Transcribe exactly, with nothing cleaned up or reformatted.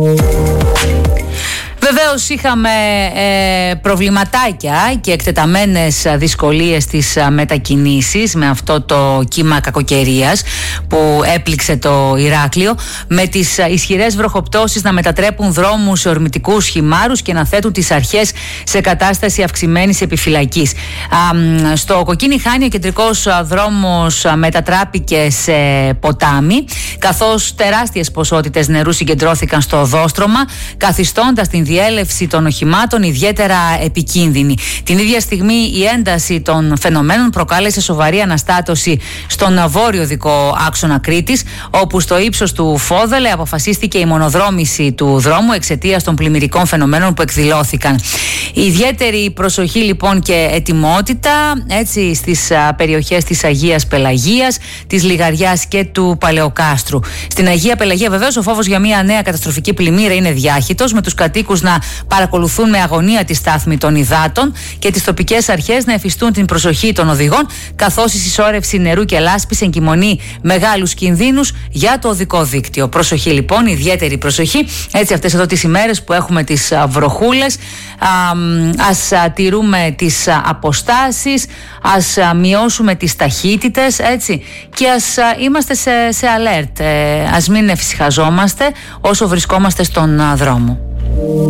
Βεβαίως είχαμε ε, προβληματάκια και εκτεταμένες δυσκολίες στις μετακινήσεις με αυτό το κύμα κακοκαιρίας που έπληξε το Ηράκλειο, με τις ισχυρές βροχοπτώσεις να μετατρέπουν δρόμους σε ορμητικούς χυμάρους και να θέτουν τις αρχές σε κατάσταση αυξημένης επιφυλακής. Α, στο Κοκκίνη Χάνη ο κεντρικός δρόμος μετατράπηκε σε ποτάμι, καθώς τεράστιες ποσότητες νερού συγκεντρώθηκαν στο οδόστρωμα, καθιστώντας την διέλευση των οχημάτων ιδιαίτερα επικίνδυνη. Την ίδια στιγμή η ένταση των φαινομένων προκάλεσε σοβαρή αναστάτωση στον βόρειο δικό άξονα Κρήτης, όπου στο ύψος του Φόδελε αποφασίστηκε η μονοδρόμηση του δρόμου εξαιτίας των πλημμυρικών φαινομένων που εκδηλώθηκαν. Η ιδιαίτερη προσοχή λοιπόν και ετοιμότητα έτσι, στις α, περιοχές της Αγίας Πελαγίας, της Λιγαριάς και του Παλαιοκάστρου. Στην Αγία Πελαγία βεβαίως ο φόβος για μια νέα καταστροφική πλημμύρα είναι διάχυτος, με τους κατοίκους να παρακολουθούν με αγωνία τη στάθμη των υδάτων και τις τοπικές αρχές να εφιστούν την προσοχή των οδηγών, καθώς η συσσόρευση νερού και λάσπης εγκυμονεί μεγάλους κινδύνους για το οδικό δίκτυο. Προσοχή λοιπόν, ιδιαίτερη προσοχή, έτσι αυτές εδώ τις ημέρες που έχουμε τις βροχούλες. Ας α, τηρούμε τις α, αποστάσεις, ας α, μειώσουμε τις ταχύτητες, έτσι, και ας α, είμαστε σε, σε alert, ε, ας μην εφησυχαζόμαστε όσο βρισκόμαστε στον α, δρόμο.